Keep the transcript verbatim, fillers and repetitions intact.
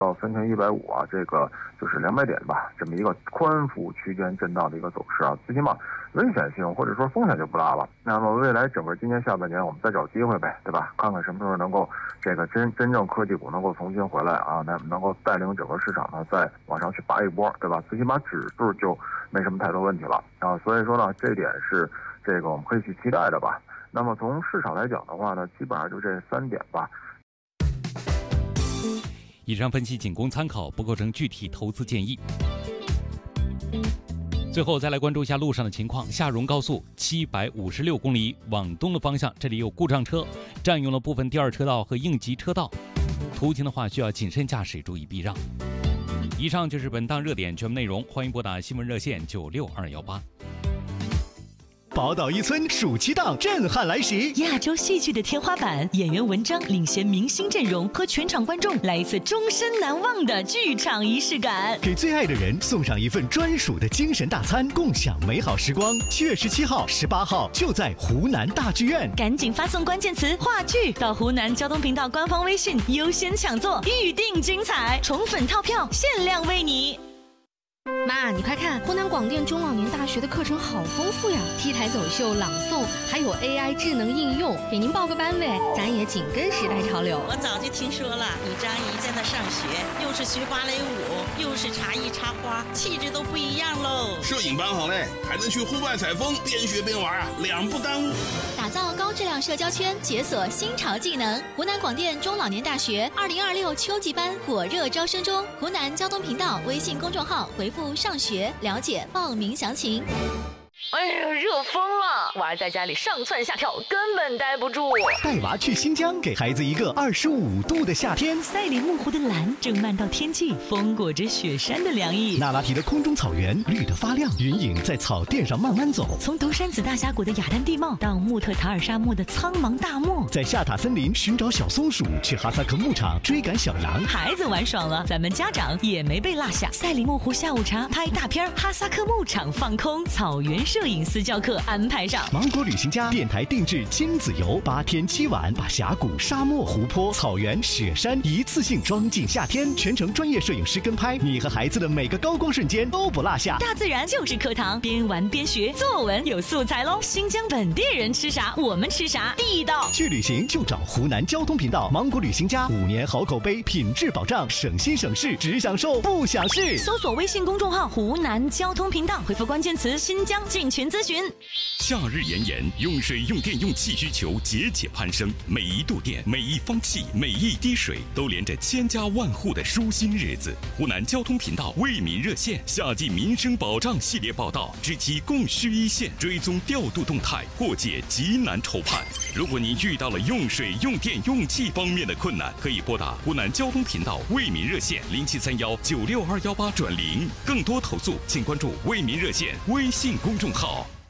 到三千一百五啊，这个就是两百点吧，这么一个宽幅区间震荡的一个走势啊，最起码危险性或者说风险就不大了。那么未来整个今年下半年我们再找机会呗，对吧？看看什么时候能够这个真真正科技股能够重新回来啊，能能够带领整个市场呢再往上去拔一波，对吧？最起码指数就没什么太多问题了啊，所以说呢，这点是这个我们可以去期待的吧。那么从市场来讲的话呢，基本上就这三点吧。 以上分析仅供参考，不构成具体投资建议。最后再来关注一下路上的情况。下荣高速七百五十六公里往东的方向，这里有故障车，占用了部分第二车道和应急车道，途经的话需要谨慎驾驶，注意避让。以上就是本档热点全部内容，欢迎拨打新闻热线九六二幺八。 宝岛一村暑期档震撼来袭， 亚洲戏剧的天花板，演员文章领衔明星阵容，和全场观众来一次终身难忘的剧场仪式感， 给最爱的人送上一份专属的精神大餐，共享美好时光。七月十七号、十八号就在湖南大剧院， 赶紧发送关键词“话剧”到湖南交通频道官方微信，优先抢座，预定精彩，宠粉套票限量为你。 妈，你快看，湖南广电中老年大学的课程好丰富呀 ！T 台走秀、朗诵，还有 A I 智能应用，给您报个班呗，咱也紧跟时代潮流。 我早就听说了，你张姨在那上学，又是学芭蕾舞，又是茶艺插花，气质都不一样喽。 摄影班好嘞，还能去户外采风，边学边玩啊，两不耽误。 打造高质量社交圈，解锁新潮技能。湖南广电中老年大学二零二六秋季班火热招生中，湖南交通频道微信公众号回复上学了解报名详情。 哎呀，热疯了！娃在家里上蹿下跳，根本待不住。 带娃去新疆，给孩子一个二十五度的夏天。 赛里木湖的蓝正漫到天际，风裹着雪山的凉意。 那拉提的空中草原绿得发亮，云影在草甸上慢慢走。 从独山子大峡谷的雅丹地貌到穆特塔尔沙漠的苍茫大漠， 在夏塔森林寻找小松鼠，去哈萨克牧场追赶小羊。 孩子玩爽了，咱们家长也没被落下。赛里木湖下午茶拍大片，哈萨克牧场放空，草原摄影私教课安排上。 芒果旅行家电台定制亲子游，八天七晚，把峡谷、沙漠、湖泊、草原、雪山一次性装进夏天，全程专业摄影师跟拍，你和孩子的每个高光瞬间都不落下。 大自然就是课堂，边玩边学，作文有素材喽。新疆本地人吃啥，我们吃啥，地道。 去旅行就找湖南交通频道芒果旅行家，五年好口碑，品质保障，省心省事，只享受不享事。 搜索微信公众号湖南交通频道，回复关键词新疆进群咨询。 夏日炎炎，用水用电用气需求节节攀升，每一度电、每一方气、每一滴水，都连着千家万户的舒心日子。湖南交通频道为民热线夏季民生保障系列报道，知其供需一线，追踪调度动态，破解急难愁盼。如果你遇到了用水用电用气方面的困难，可以拨打湖南交通频道为民热线零七三幺九六二幺八转零。更多投诉，请关注为民热线微信公众号。